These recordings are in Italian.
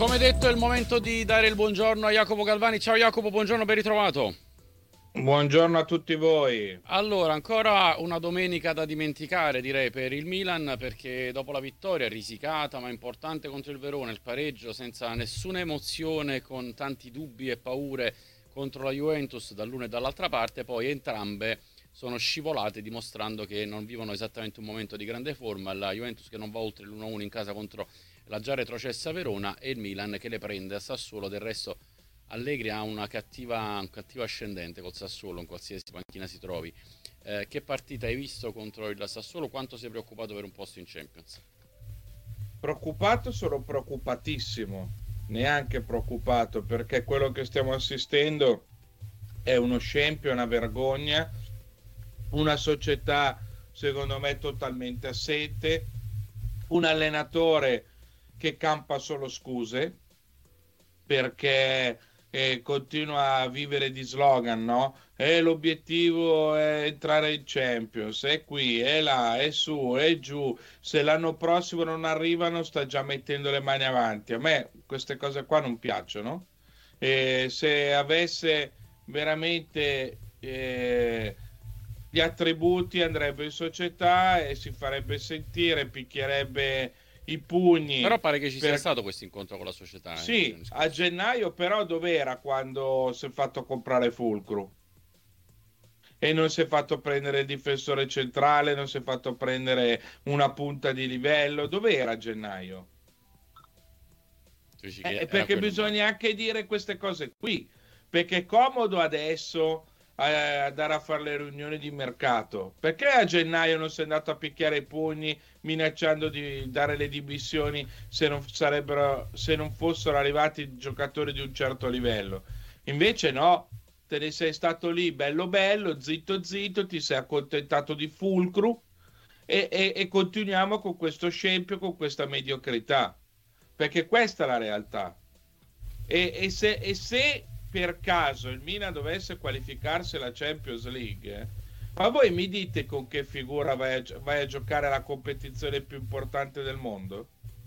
Come detto, è il momento di dare il buongiorno a Jacopo Galvani. Ciao Jacopo, buongiorno, ben ritrovato. Buongiorno a tutti voi. Allora, ancora una domenica da dimenticare, direi, per il Milan, perché dopo la vittoria risicata ma importante contro il Verona, il pareggio senza nessuna emozione, con tanti dubbi e paure contro la Juventus dall'una e dall'altra parte, poi entrambe sono scivolate, dimostrando che non vivono esattamente un momento di grande forma. La Juventus che non va oltre l'1-1 in casa contro la già retrocessa Verona, e il Milan che le prende a Sassuolo. Del resto Allegri ha un cattivo ascendente col Sassuolo in qualsiasi panchina si trovi. Che partita hai visto contro il Sassuolo? Quanto sei preoccupato per un posto in Champions? Preoccupato, sono preoccupatissimo, neanche preoccupato perché quello che stiamo assistendo è uno scempio, una vergogna, una società secondo me totalmente assente, un allenatore che campa solo scuse perché continua a vivere di slogan, no? L'obiettivo è entrare in Champions, è qui, è là, è su, è giù. Se l'anno prossimo non arrivano, sta già mettendo le mani avanti. A me queste cose qua non piacciono. Se avesse veramente gli attributi, andrebbe in società e si farebbe sentire, picchierebbe i Però pugni. pare che ci sia Per... stato questo incontro con la società nei Sì, giorni a scorsi. gennaio però dov'era quando si è fatto comprare Fulcru? E non si è fatto prendere il difensore centrale, non si è fatto prendere una punta di livello. Dov'era a gennaio? Tu dici che era Perché quello il modo. bisogna anche dire queste cose qui, perché è comodo adesso andare a fare le riunioni di mercato. Perché a gennaio non si è andato a picchiare i pugni minacciando di dare le dimissioni se non fossero arrivati giocatori di un certo livello? Invece no, te ne sei stato lì bello bello, zitto zitto, ti sei accontentato di Fulcru e continuiamo con questo scempio, con questa mediocrità, perché questa è la realtà. Se per caso il Milan dovesse qualificarsi alla Champions League, ma voi mi dite con che figura vai a giocare la competizione più importante del mondo?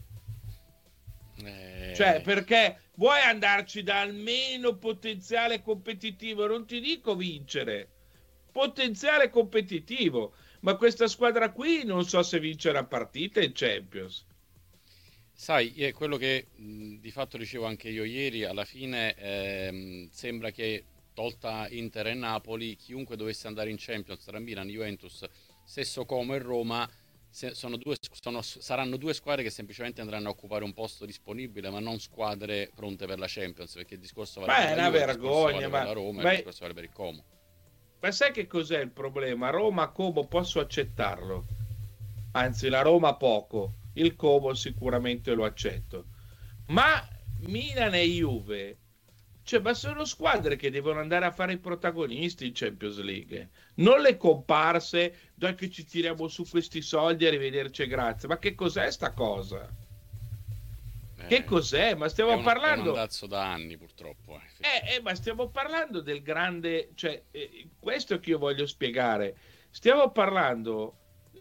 Cioè, Eh, perché vuoi andarci da almeno potenziale competitivo, non ti dico vincere, potenziale competitivo, ma questa squadra qui non so se vince una partita in Champions. Sai, è quello che di fatto dicevo anche io ieri. Alla fine sembra che, tolta Inter e Napoli, chiunque dovesse andare in Champions tra Milan, Juventus, stesso Como e Roma, saranno due squadre che semplicemente andranno a occupare un posto disponibile, ma non squadre pronte per la Champions, perché il discorso vale Ma per è la una Juve, il discorso vergogna, vale per la Roma, e il ma discorso vale per il Como. Ma sai che cos'è il problema? Roma, Como posso accettarlo, anzi la Roma poco, il Como sicuramente lo accetto, ma Milan e Juve, cioè, ma sono squadre che devono andare a fare i protagonisti in Champions League, non le comparse, dai che ci tiriamo su questi soldi, arrivederci e grazie. Ma che cos'è sta cosa? Che Eh, cos'è? Ma stiamo è un parlando andazzo da anni, purtroppo, effettivamente. ma stiamo parlando del grande, cioè, questo che io voglio spiegare. Stiamo parlando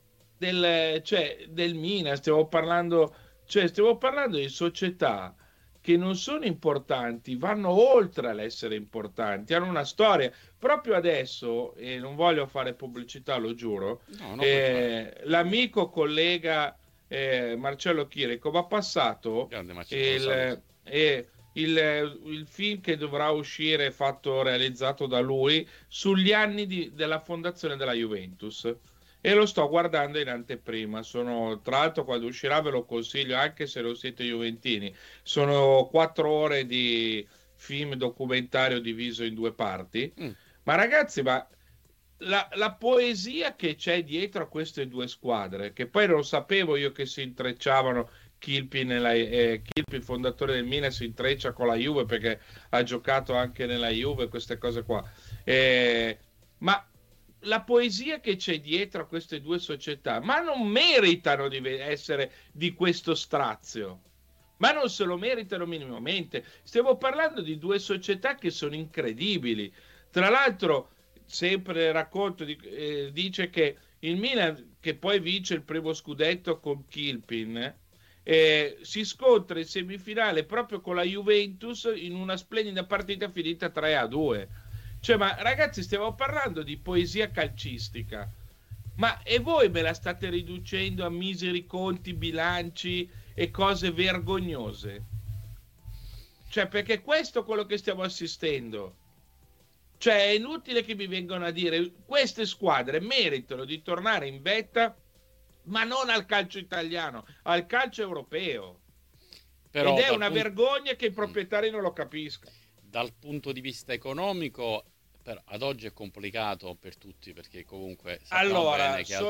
del Milan, stiamo parlando di società che non sono importanti, vanno oltre all'essere importanti, hanno una storia. Proprio adesso, e non voglio fare pubblicità, lo giuro, No, non puoi fare. l'amico collega Marcello Chirico mi ha passato Grande Marcello, lo saluto. il film che dovrà uscire, realizzato da lui, sugli anni della fondazione della Juventus. E lo sto guardando in anteprima. Tra l'altro, quando uscirà ve lo consiglio, anche se non siete juventini. Sono 4 ore di film documentario diviso in due parti. Mm. Ma ragazzi, la poesia che c'è dietro a queste due squadre, che poi non sapevo io che si intrecciavano. Kilpi, il fondatore del Milan, si intreccia con la Juve perché ha giocato anche nella Juve, queste cose qua. Ma la poesia che c'è dietro a queste due società, ma non meritano di essere di questo strazio. Ma non se lo meritano minimamente. Stiamo parlando di due società che sono incredibili. Tra l'altro, sempre il racconto dice che il Milan, che poi vince il primo scudetto con Kilpin, si scontra in semifinale proprio con la Juventus in una splendida partita finita 3-2. Cioè, ma ragazzi, stiamo parlando di poesia calcistica. Ma e voi me la state riducendo a miseri conti, bilanci e cose vergognose? Cioè, perché questo è quello che stiamo assistendo. Cioè, è inutile che mi vengano a dire queste squadre meritano di tornare in vetta, ma non al calcio italiano, al calcio europeo. Però Ed è una vergogna che i proprietari non lo capiscano. Dal punto di vista economico, ad oggi è complicato per tutti, perché comunque allora, bene che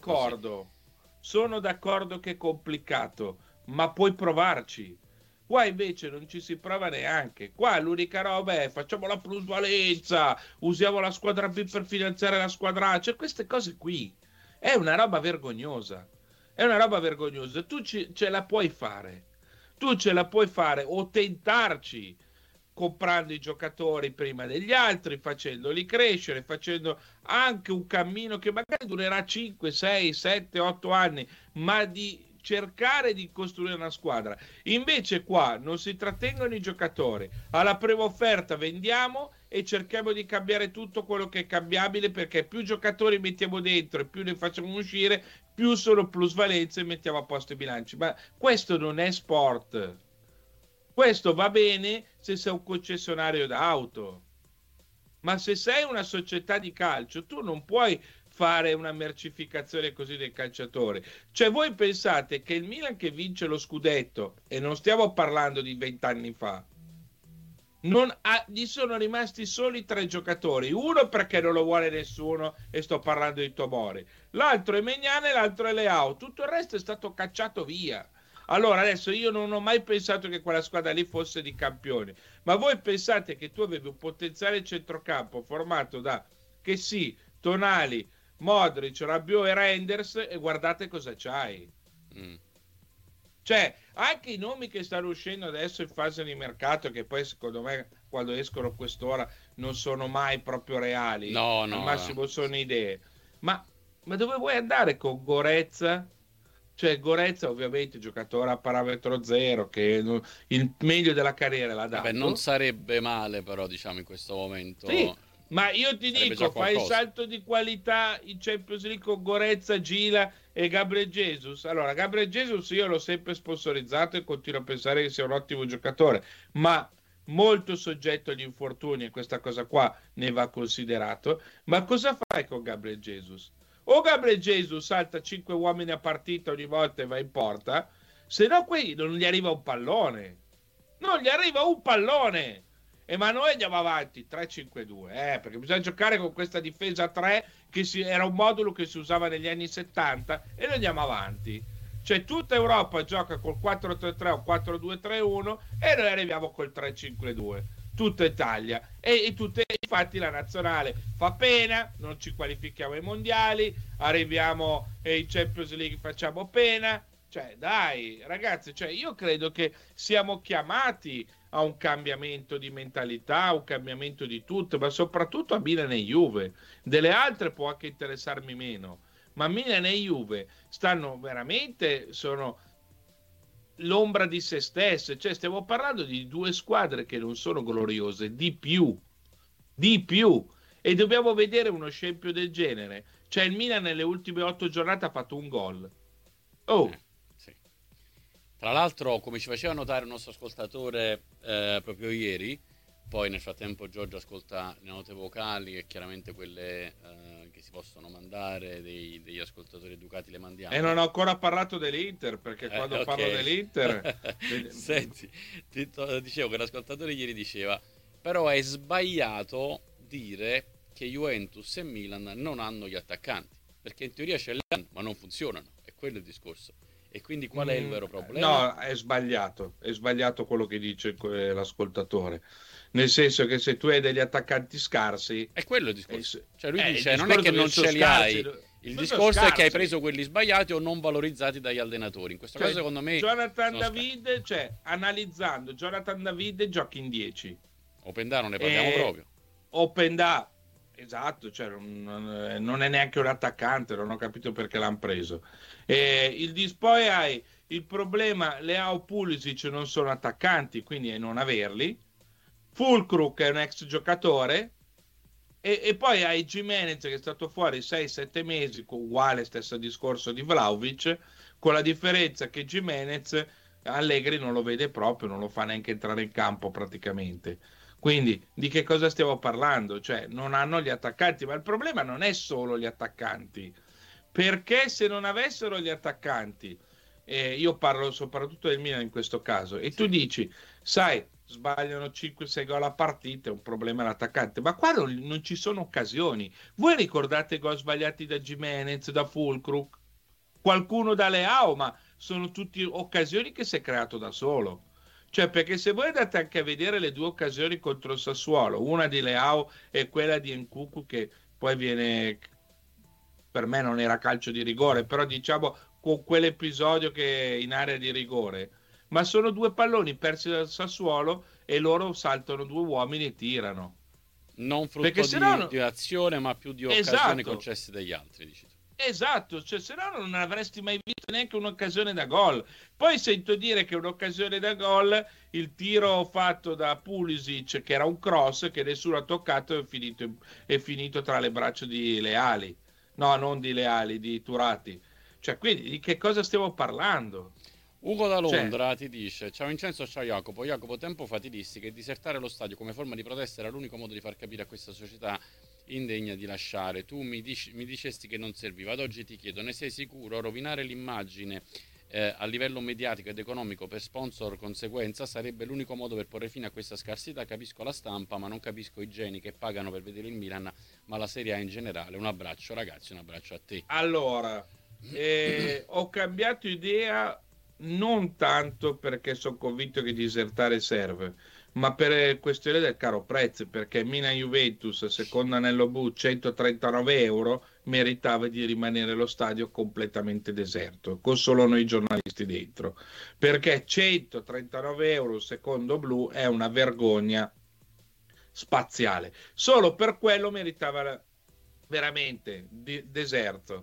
sono d'accordo che è complicato, ma puoi provarci. Qua invece non ci si prova neanche. Qua l'unica roba è facciamo la plusvalenza, usiamo la squadra B per finanziare la squadra A. Cioè, queste cose qui è una roba vergognosa. È una roba vergognosa. Tu ce la puoi fare. Tu ce la puoi fare o tentarci comprando i giocatori prima degli altri, facendoli crescere, facendo anche un cammino che magari durerà 5, 6, 7, 8 anni, ma di cercare di costruire una squadra. Invece qua non si trattengono i giocatori, alla prima offerta vendiamo e cerchiamo di cambiare tutto quello che è cambiabile, perché più giocatori mettiamo dentro e più ne facciamo uscire, più sono plusvalenze e mettiamo a posto i bilanci. Ma questo non è sport. Questo va bene se sei un concessionario d'auto, ma se sei una società di calcio tu non puoi fare una mercificazione così dei calciatori. Cioè, voi pensate che il Milan che vince lo scudetto, e non stiamo parlando di 20 anni fa, gli sono rimasti soli 3 giocatori, uno perché non lo vuole nessuno e sto parlando di Tomori, l'altro è Maignan e l'altro è Leao, tutto il resto è stato cacciato via. Allora, adesso io non ho mai pensato che quella squadra lì fosse di campioni, ma voi pensate che tu avevi un potenziale centrocampo formato da che sì, Tonali, Modric, Rabiot e Reinders, e guardate cosa c'hai. Cioè, anche i nomi che stanno uscendo adesso in fase di mercato, che poi secondo me quando escono quest'ora non sono mai proprio reali, no, al massimo sono idee. Ma dove vuoi andare con Goretzka? Cioè, Goretzka ovviamente giocatore a parametro zero, che il meglio della carriera l'ha dato. Vabbè, non sarebbe male però, diciamo, in questo momento. Sì, ma io ti dico, fai il salto di qualità in Champions League con Goretzka, Gila e Gabriel Jesus. Allora, Gabriel Jesus io l'ho sempre sponsorizzato e continuo a pensare che sia un ottimo giocatore, ma molto soggetto agli infortuni, e questa cosa qua ne va considerato. Ma cosa fai con Gabriel Jesus? O Gabriel Jesus salta 5 uomini a partita ogni volta e va in porta, se no qui non gli arriva un pallone. Non gli arriva un pallone. E ma noi andiamo avanti 3-5-2, perché bisogna giocare con questa difesa 3 che era un modulo che si usava negli anni 70, e noi andiamo avanti. Cioè tutta Europa gioca col 4-3-3 o 4-2-3-1 e noi arriviamo col 3-5-2. Tutta Italia e infatti la nazionale fa pena, non ci qualifichiamo ai mondiali, arriviamo in Champions League, facciamo pena. Cioè dai ragazzi, cioè, io credo che siamo chiamati a un cambiamento di mentalità, un cambiamento di tutto, ma soprattutto a Milan e Juve. Delle altre può anche interessarmi meno, ma Milan e Juve stanno veramente, sono l'ombra di se stesse. Cioè stiamo parlando di 2 squadre che non sono gloriose, di più, e dobbiamo vedere uno scempio del genere. Cioè il Milan nelle ultime 8 giornate ha fatto un gol. Sì. Tra l'altro, come ci faceva notare il nostro ascoltatore proprio ieri, poi nel frattempo Giorgio ascolta le note vocali e chiaramente quelle che si possono mandare degli ascoltatori educati le mandiamo. E non ho ancora parlato dell'Inter, perché quando parlo dell'Inter... Senti, dicevo che l'ascoltatore ieri diceva, però è sbagliato dire che Juventus e Milan non hanno gli attaccanti, perché in teoria ce li hanno, ma non funzionano, è quello il discorso. E quindi qual è il vero problema? No, è sbagliato quello che dice l'ascoltatore. Nel senso che se tu hai degli attaccanti scarsi... È quello il discorso. Cioè lui dice, non è che non ce li hai, il discorso è che hai preso quelli sbagliati o non valorizzati dagli allenatori. In questo caso secondo me... Jonathan David, analizzando, Jonathan David giochi in 10. Openda non ne parliamo proprio. Openda, esatto, cioè non è neanche un attaccante, non ho capito perché l'hanno preso. Poi hai il problema, Leao, Pulisic non sono attaccanti, quindi è non averli. Fulkrug è un ex giocatore, e poi hai Gimenez che è stato fuori 6-7 mesi, uguale stesso discorso di Vlahovic, con la differenza che Gimenez Allegri non lo vede proprio, non lo fa neanche entrare in campo praticamente. Quindi di che cosa stiamo parlando? Cioè, non hanno gli attaccanti, ma il problema non è solo gli attaccanti, perché se non avessero gli attaccanti, io parlo soprattutto del Milan in questo caso, e tu Sì. dici, sai, sbagliano 5-6 gol a partita, è un problema l'attaccante, ma qua non ci sono occasioni. Voi ricordate gol sbagliati da Gimenez, da Fulkrug, qualcuno da Leao, ma sono tutte occasioni che si è creato da solo. Cioè, perché se voi andate anche a vedere le due occasioni contro il Sassuolo, una di Leao e quella di Nkunku, che poi viene, per me non era calcio di rigore, però diciamo con quell'episodio che è in area di rigore, ma sono due palloni persi dal Sassuolo e loro saltano due uomini e tirano. Non Perché frutto se no, di azione, ma più di occasioni esatto, concesse dagli altri, dici tu. esatto, cioè se no non avresti mai visto neanche un'occasione da gol. Poi sento dire che un'occasione da gol, il tiro fatto da Pulisic, che era un cross che nessuno ha toccato, è finito tra le braccia di Leali. No, non di Leali, di Turati. Cioè, quindi di che cosa stiamo parlando? Ugo da Cioè, Londra ti dice: Ciao Vincenzo, ciao Jacopo. Jacopo, tempo fa ti dissi che disertare lo stadio come forma di protesta era l'unico modo di far capire a questa società indegna di lasciare. Tu mi dicesti che non serviva. Ad oggi ti chiedo: ne sei sicuro? Rovinare l'immagine a livello mediatico ed economico per sponsor conseguenza sarebbe l'unico modo per porre fine a questa scarsità. Capisco la stampa, ma non capisco i geni che pagano per vedere il Milan, ma la Serie A in generale. Un abbraccio, ragazzi, un abbraccio a te. allora, ho cambiato idea non tanto perché sono convinto che disertare serve, ma per questione del caro prezzo, perché Milan-Juventus, secondo anello blu, 139 euro, meritava di rimanere lo stadio completamente deserto, con solo noi giornalisti dentro, perché 139 euro, secondo blu, è una vergogna spaziale. Solo per quello meritava veramente deserto.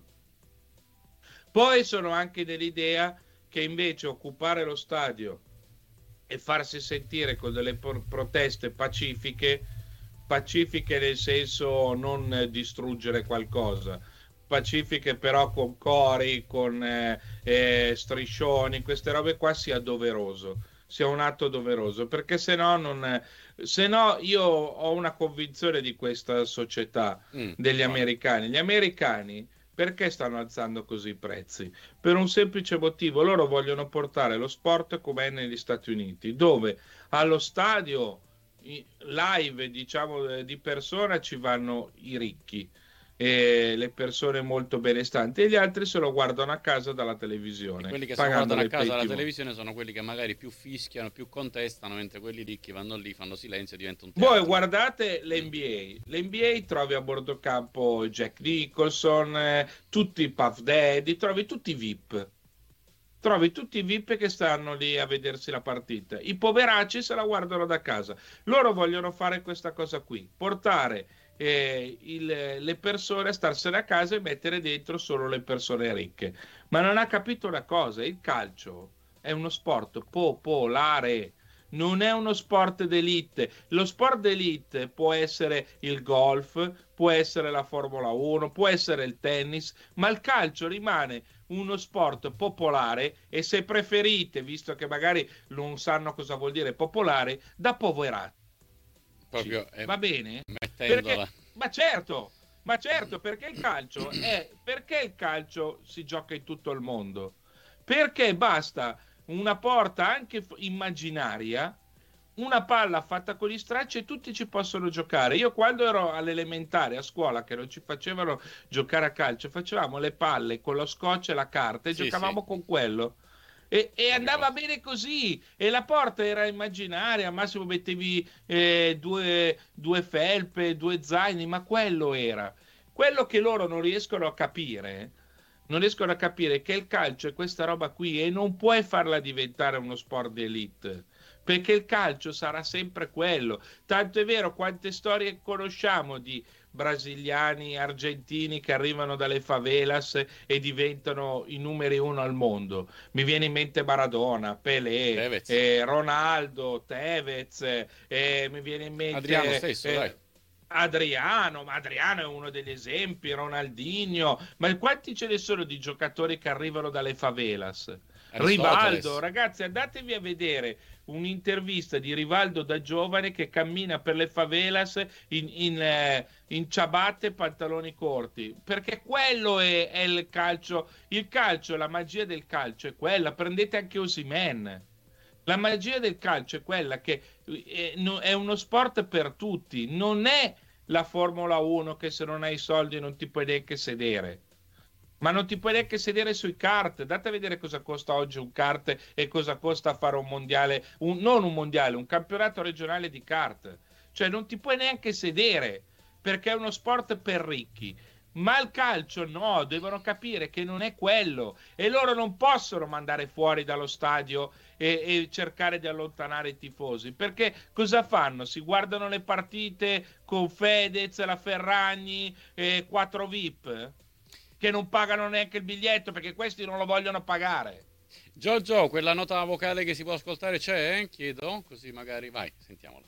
Poi sono anche dell'idea che invece occupare lo stadio e farsi sentire con delle proteste pacifiche, pacifiche nel senso non distruggere qualcosa, pacifiche però con cori, con striscioni, queste robe qua sia doveroso, sia un atto doveroso, perché se no non... Se no io ho una convinzione di questa società degli Quale? americani. Gli americani perché stanno alzando così i prezzi? Per un semplice motivo, loro vogliono portare lo sport come è negli Stati Uniti, dove allo stadio live, diciamo, di persona ci vanno i ricchi e le persone molto benestanti e gli altri se lo guardano a casa dalla E televisione, quelli che se lo pagando guardano a le casa pay alla TV. televisione sono quelli che magari più fischiano, più contestano, mentre quelli ricchi vanno lì, fanno silenzio e diventa un Voi teatro. guardate Mm. l'NBA, l'NBA trovi a bordo campo Jack Nicholson, tutti i Puff Daddy, trovi tutti i VIP che stanno lì a vedersi la partita. I poveracci se la guardano da casa. Loro vogliono fare questa cosa qui, portare le persone a starsene a casa e mettere dentro solo le persone ricche. Ma non ha capito una cosa, il calcio è uno sport popolare. Non è uno sport d'elite. Lo sport d'elite può essere il golf, può essere la Formula 1, può essere il tennis, ma il calcio rimane uno sport popolare e se preferite, visto che magari non sanno cosa vuol dire popolare, da poveracci. Proprio Va bene? mettendola. Perché, ma certo, perché il calcio si gioca in tutto il mondo? Perché basta una porta anche immaginaria, una palla fatta con gli stracci e tutti ci possono giocare. Io quando ero all'elementare a scuola che non ci facevano giocare a calcio, facevamo le palle con lo scotch e la carta e Sì, sì, giocavamo con quello. E lo andava ricordo. bene così, e la porta era immaginaria, al massimo mettevi due felpe, due zaini, ma quello era. Quello che loro non riescono a capire che il calcio è questa roba qui e non puoi farla diventare uno sport di elite, perché il calcio sarà sempre quello. Tanto è vero quante storie conosciamo di brasiliani, argentini che arrivano dalle favelas e diventano i numeri uno al mondo. Mi viene in mente Maradona, Pelé, Ronaldo, Tevez, mi viene in mente Adriano stesso, dai. Adriano, ma Adriano è uno degli esempi, Ronaldinho, ma quanti ce ne sono di giocatori che arrivano dalle favelas? Rivaldo, ragazzi, andatevi a vedere un'intervista di Rivaldo da giovane che cammina per le favelas in ciabatte e pantaloni corti, perché quello è il calcio. Il calcio, la magia del calcio è quella. Prendete anche Osimhen. La magia del calcio è quella che è uno sport per tutti, non è la Formula 1 che se non hai soldi non ti puoi neanche sedere. Ma non ti puoi neanche sedere sui kart. Date a vedere cosa costa oggi un kart e cosa costa fare un mondiale, non un mondiale, un campionato regionale di kart. Cioè non ti puoi neanche sedere perché è uno sport per ricchi. Ma il calcio no, devono capire che non è quello e loro non possono mandare fuori dallo stadio e cercare di allontanare i tifosi, perché cosa fanno? Si guardano le partite con Fedez, la Ferragni e 4 VIP che non pagano neanche il biglietto perché questi non lo vogliono pagare. Giorgio, quella nota vocale che si può ascoltare c'è? Chiedo, così magari vai, sentiamola.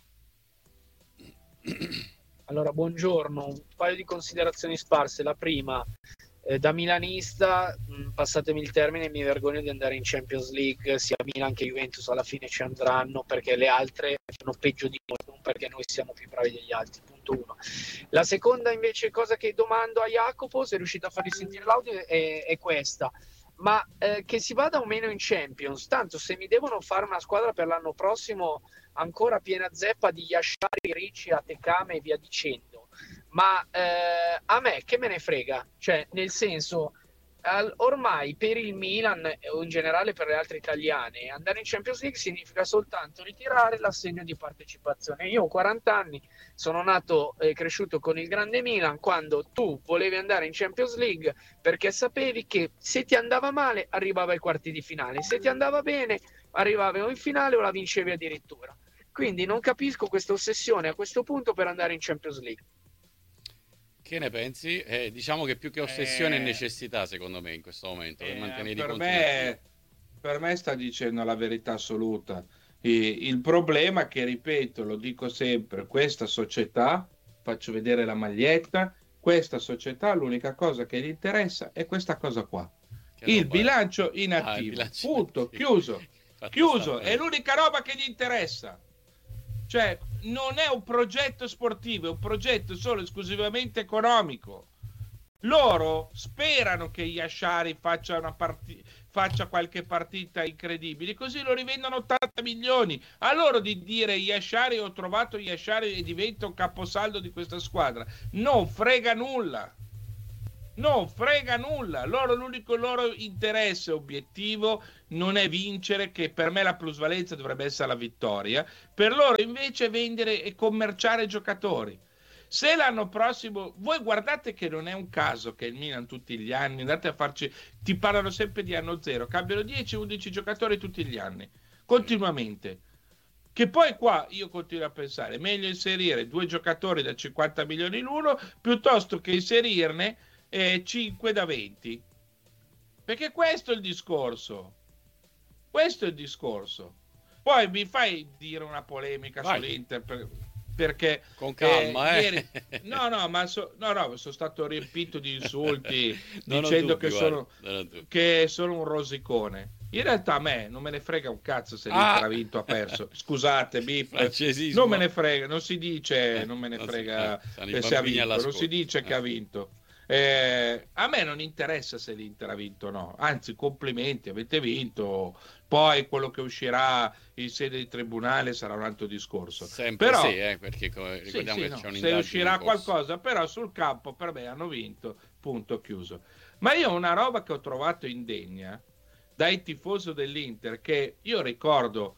Allora, buongiorno, un paio di considerazioni sparse. La prima, da milanista, passatemi il termine, mi vergogno di andare in Champions League, sia Milan che Juventus alla fine ci andranno perché le altre fanno peggio di noi, non perché noi siamo più bravi degli altri, punto uno. La seconda invece cosa che domando a Jacopo, se è riuscito a fargli sentire l'audio, è questa. Ma che si vada o meno in Champions, tanto se mi devono fare una squadra per l'anno prossimo ancora piena zeppa di Yashari, Ricci, Atekame e via dicendo, ma a me che me ne frega, cioè nel senso ormai per il Milan o in generale per le altre italiane andare in Champions League significa soltanto ritirare l'assegno di partecipazione. Io ho 40 anni, sono nato e cresciuto con il grande Milan, quando tu volevi andare in Champions League perché sapevi che se ti andava male arrivava ai quarti di finale, se ti andava bene arrivavi o in finale o la vincevi addirittura. Quindi non capisco questa ossessione a questo punto per andare in Champions League. Che ne pensi? Diciamo che più che ossessione è necessità, secondo me, in questo momento, per mantenere i conti. Per me sta dicendo la verità assoluta. Il problema è che, ripeto, lo dico sempre, questa società, faccio vedere la maglietta, questa società l'unica cosa che gli interessa è questa cosa qua. Il bilancio inattivo. Punto, chiuso. Chiuso, è l'unica roba che gli interessa. Cioè, non è un progetto sportivo, è un progetto solo esclusivamente economico. Loro sperano che Yashari faccia qualche partita incredibile, così lo rivendono 80 milioni. A loro di dire Yashari, ho trovato Yashari e diventa un caposaldo di questa squadra. Non frega nulla. Non frega nulla. L'unico loro interesse obiettivo non è vincere, che per me la plusvalenza dovrebbe essere la vittoria. Per loro invece è vendere e commerciare giocatori. Se l'anno prossimo, voi guardate che non è un caso che il Milan tutti gli anni, andate a farci, ti parlano sempre di anno zero, cambiano 10-11 giocatori tutti gli anni, continuamente. Che poi qua io continuo a pensare, meglio inserire 2 giocatori da 50 milioni l'uno piuttosto che inserirne 5 da 20. Perché questo è il discorso. Questo è il discorso. Poi mi fai dire una polemica sull'Inter perché con calma, ieri, ma sono stato riempito di insulti dicendo che sono un rosicone. In realtà a me non me ne frega un cazzo se l'Inter ha vinto o ha perso. Scusate, non me ne frega, non si dice non me ne frega se ha vinto, non si dice che ha vinto. A me non interessa se l'Inter ha vinto o no, anzi complimenti, avete vinto, poi quello che uscirà in sede di tribunale sarà un altro discorso. Sempre però, perché ricordiamo che c'è un'indagine se uscirà qualcosa, però sul campo per me hanno vinto, punto, chiuso. Ma io una roba che ho trovato indegna dai tifosi dell'Inter, che io ricordo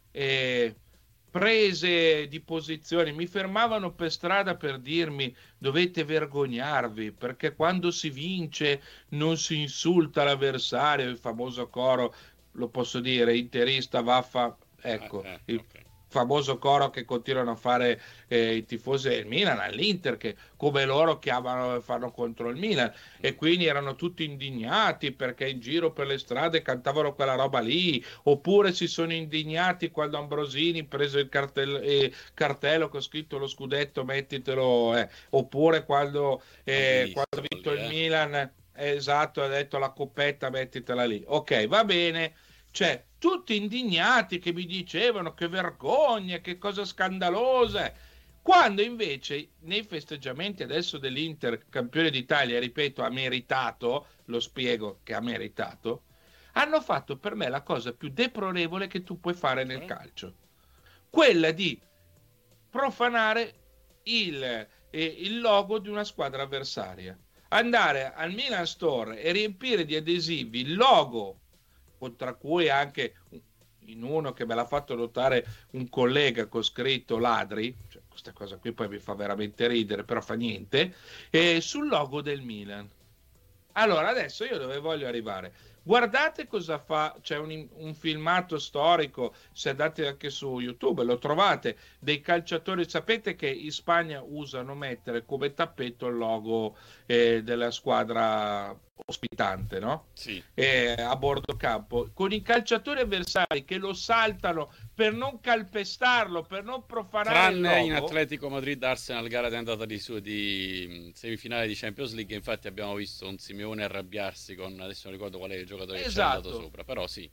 prese di posizione, mi fermavano per strada per dirmi dovete vergognarvi perché quando si vince non si insulta l'avversario, il famoso coro, lo posso dire, interista, vaffa, ecco, famoso coro che continuano a fare i tifosi del Milan all'Inter, che come loro chiamano e fanno contro il Milan, e quindi erano tutti indignati perché in giro per le strade cantavano quella roba lì, oppure si sono indignati quando Ambrosini prese il cartello con scritto lo scudetto, mettitelo, oppure quando ha vinto il Milan, esatto, ha detto la coppetta, mettitela lì. Ok, va bene. Cioè, tutti indignati che mi dicevano che vergogna, che cosa scandalosa. Quando invece nei festeggiamenti adesso dell'Inter campione d'Italia, ripeto, ha meritato, lo spiego che ha meritato, hanno fatto per me la cosa più deplorevole che tu puoi fare nel calcio. Quella di profanare il logo di una squadra avversaria. Andare al Milan Store e riempire di adesivi il logo, tra cui anche in uno che me l'ha fatto notare un collega con scritto ladri, cioè questa cosa qui poi mi fa veramente ridere, però fa niente, sul logo del Milan. Allora adesso io dove voglio arrivare? Guardate cosa fa, c'è un filmato storico, se andate anche su YouTube lo trovate, dei calciatori, sapete che in Spagna usano mettere come tappeto il logo della squadra ospitante, no? Sì. A bordo campo, con i calciatori avversari che lo saltano per non calpestarlo, per non profanare il tranne logo. in Atletico Madrid Arsenal, gara di andata di semifinale di Champions League, infatti abbiamo visto un Simeone arrabbiarsi con, adesso non ricordo qual è il giocatore che c'era andato sopra, però sì.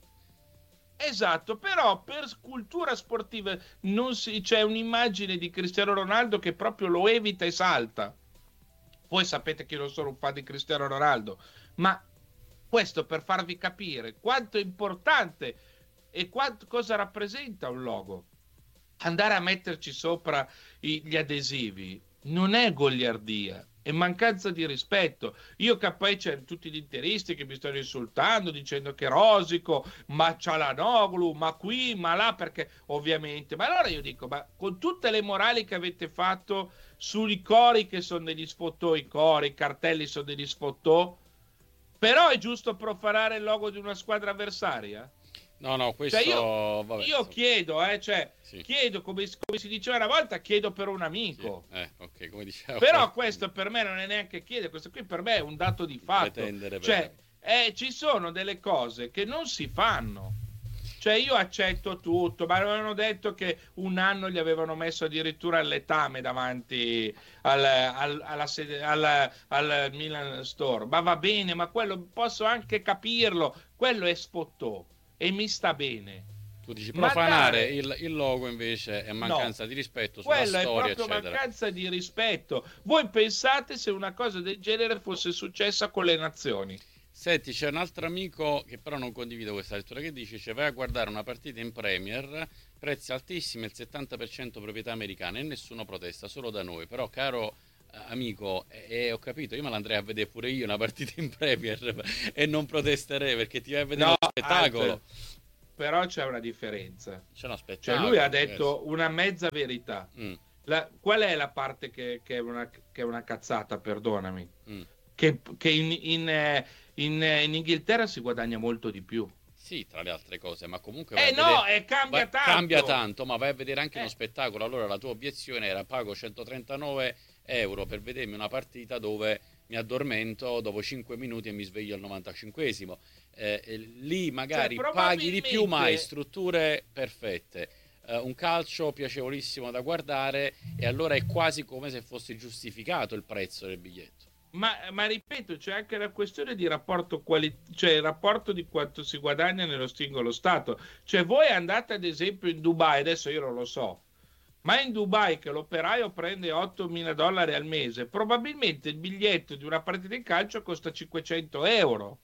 Esatto, però per cultura sportiva c'è un'immagine di Cristiano Ronaldo che proprio lo evita e salta. Voi sapete che io non sono un fan di Cristiano Ronaldo, ma questo per farvi capire quanto è importante e cosa rappresenta un logo. Andare a metterci sopra gli adesivi non è goliardia, è mancanza di rispetto. Io poi c'è tutti gli interisti che mi stanno insultando dicendo che Rosico, ma Cialanoglu, ma qui, ma là, perché ovviamente. Ma allora io dico, ma con tutte le morali che avete fatto sui cori che sono degli sfottò, i cartelli sono degli sfottò, però è giusto profanare il logo di una squadra avversaria? No, questo... Cioè io chiedo, sì. Chiedo, come si diceva una volta, chiedo per un amico. Sì. Ok, come dicevo. Però questo per me non è neanche chiedere, questo qui per me è un dato di fatto. Cioè, ci sono delle cose che non si fanno. Cioè io accetto tutto, ma avevano detto che un anno gli avevano messo addirittura il letame davanti al Milan Store. Ma va bene, ma quello posso anche capirlo, quello è spottò e mi sta bene. Tu dici profanare il logo invece è mancanza di rispetto sulla quello storia, è proprio eccetera. Mancanza di rispetto. Voi pensate se una cosa del genere fosse successa con le nazioni? Senti, c'è un altro amico che però non condivido questa lettura, che dice: vai a guardare una partita in Premier, prezzi altissimi, il 70% proprietà americane e nessuno protesta, solo da noi. Però caro amico, ho capito, io me l'andrei a vedere pure io una partita in Premier e non protesterei, perché ti vai a vedere uno spettacolo. Però c'è una differenza. C'è uno spettacolo. Cioè lui ha detto una mezza verità. Qual è la parte che è una cazzata, perdonami? Che in Inghilterra si guadagna molto di più. Sì, tra le altre cose, ma comunque cambia tanto. Cambia tanto, ma vai a vedere anche uno spettacolo. Allora la tua obiezione era: pago 139 euro per vedermi una partita dove mi addormento dopo 5 minuti e mi sveglio al 95esimo. Lì magari paghi di più, ma hai strutture perfette. Un calcio piacevolissimo da guardare, e allora è quasi come se fosse giustificato il prezzo del biglietto. Ma ripeto, c'è anche la questione di rapporto cioè il rapporto di quanto si guadagna nello singolo stato. Cioè voi andate ad esempio in Dubai, adesso io non lo so, ma in Dubai che l'operaio prende $8.000 al mese, probabilmente il biglietto di una partita di calcio costa 500 euro,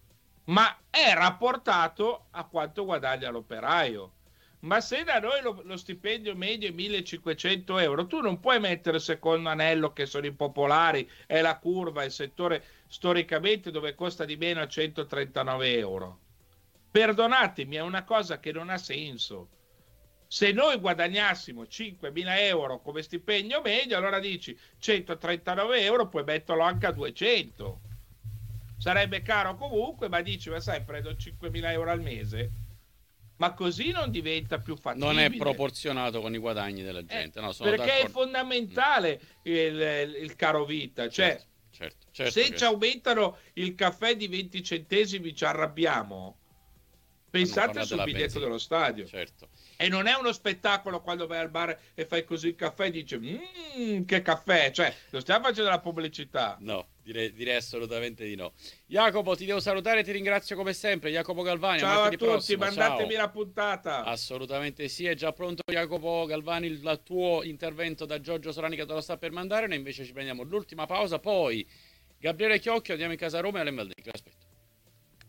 ma è rapportato a quanto guadagna l'operaio. Ma se da noi lo stipendio medio è 1.500 euro, tu non puoi mettere secondo anello, che sono i popolari, è la curva, il settore storicamente dove costa di meno a 139 euro. Perdonatemi, è una cosa che non ha senso. Se noi guadagnassimo 5.000 euro come stipendio medio, allora dici 139 euro, puoi metterlo anche a 200. Sarebbe caro comunque, ma dici, ma sai, prendo 5.000 euro al mese. ma così non diventa più fattibile. Non è proporzionato con i guadagni della gente. No, sono perché d'accordo. è fondamentale il caro vita. Cioè, certo se ci aumentano il caffè di 20 centesimi ci arrabbiamo. Pensate sul biglietto dello stadio. Certo. E non è uno spettacolo quando vai al bar e fai così il caffè e dici che caffè, cioè non stiamo facendo la pubblicità. No, direi assolutamente di no. Jacopo, ti devo salutare, ti ringrazio come sempre. Jacopo Galvani, ciao a tutti, prossimo. mandatemi Ciao. la puntata. Assolutamente sì, è già pronto Jacopo Galvani, il tuo intervento da Giorgio Solani che te lo sta per mandare. Noi invece ci prendiamo l'ultima pausa, poi Gabriele Chiocchio, andiamo in casa Roma e all'Embaldecchio. Aspetta.